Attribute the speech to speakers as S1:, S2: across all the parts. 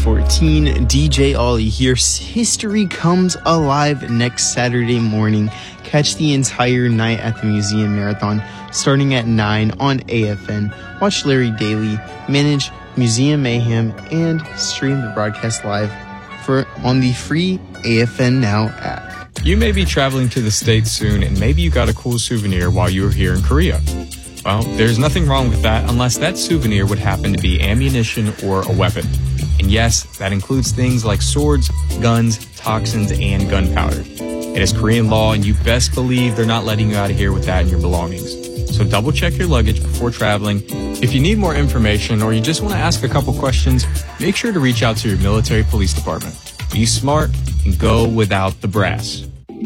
S1: 3614, DJ Ollie here. History comes alive next Saturday morning. Catch the entire night at the Museum Marathon starting at 9 on AFN. Watch Larry Daly manage Museum Mayhem and stream the broadcast live on the free AFN Now app.
S2: You may be traveling to the States soon, and maybe you got a cool souvenir while you were here in Korea. Well, there's nothing wrong with that unless that souvenir would happen to be ammunition or a weapon. And yes, that includes things like swords, guns, toxins, and gunpowder. It is Korean law, and you best believe they're not letting you out of here with that in your belongings. So double check your luggage before traveling. If you need more information or you just want to ask a couple questions, make sure to reach out to your military police department. Be smart and go without the brass.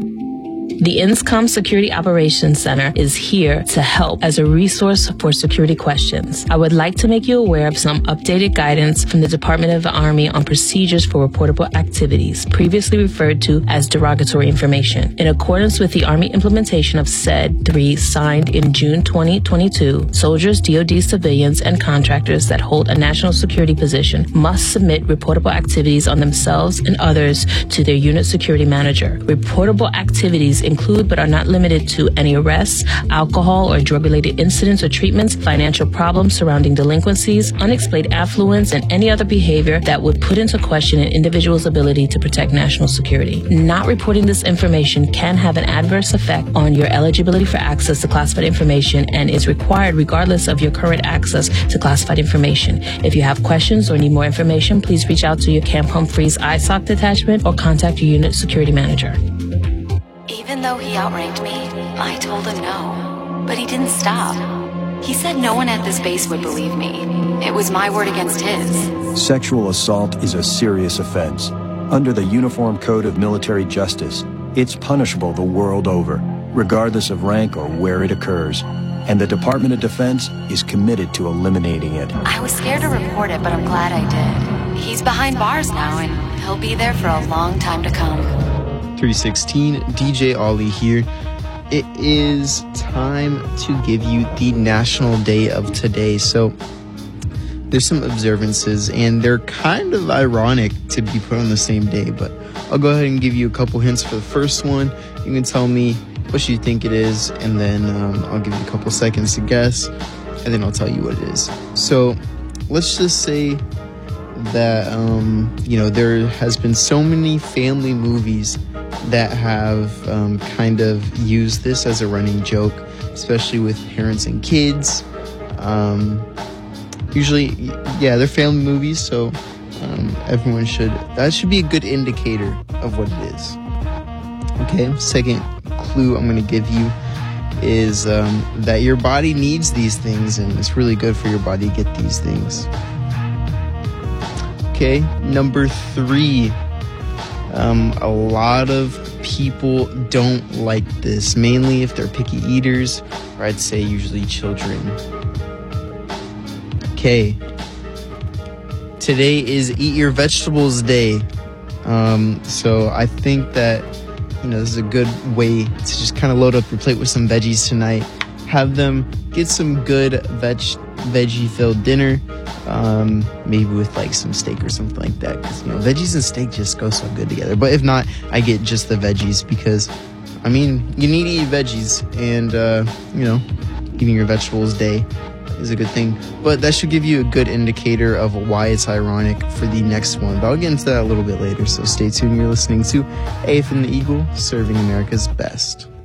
S3: The INSCOM Security Operations Center is here to help as a resource for security questions. I would like to make you aware of some updated guidance from the Department of the Army on procedures for reportable activities, previously referred to as derogatory information. In accordance with the Army implementation of SED 3 signed in June 2022, soldiers, DoD civilians, and contractors that hold a national security position must submit reportable activities on themselves and others to their unit security manager. Reportable activities include but are not limited to any arrests, alcohol or drug-related incidents or treatments, financial problems surrounding delinquencies, unexplained affluence, and any other behavior that would put into question an individual's ability to protect national security. Not reporting this information can have an adverse effect on your eligibility for access to classified information and is required regardless of your current access to classified information. If you have questions or need more information, please reach out to your Camp Humphreys ISOC detachment or contact your unit security manager.
S4: Even though he outranked me, I told him no. But he didn't stop. He said no one at this base would believe me. It was my word against his.
S5: Sexual assault is a serious offense. Under the Uniform Code of Military Justice, it's punishable the world over, regardless of rank or where it occurs. And the Department of Defense is committed to eliminating it.
S4: I was scared to report it, but I'm glad I did. He's behind bars now, and he'll be there for a long time to come.
S1: 316, DJ Ollie here. It is time to give you the national day of today. So there's some observances, and they're kind of ironic to be put on the same day, but I'll go ahead and give you a couple hints for the first one. You can tell me what you think it is, and then I'll give you a couple seconds to guess, and then I'll tell you what it is. So let's just say that there has been so many family movies that have kind of used this as a running joke, especially with parents and kids. Usually, they're family movies, so that should be a good indicator of what it is. Okay, second clue I'm going to give you is that your body needs these things, and it's really good for your body to get these things. Okay, number 3. A lot of people don't like this, mainly if they're picky eaters, or I'd say usually children. Okay, today is Eat Your Vegetables Day. So I think that, this is a good way to just kind of load up your plate with some veggies tonight. Have them get some good veggie-filled dinner. Maybe with like some steak or something like that, because veggies and steak just go so good together. But if not, I get just the veggies, because you need to eat veggies, and eating your vegetables day is a good thing. But that should give you a good indicator of why it's ironic for the next one, but I'll get into that a little bit later, so stay tuned. You're listening to AFN the Eagle, serving America's best.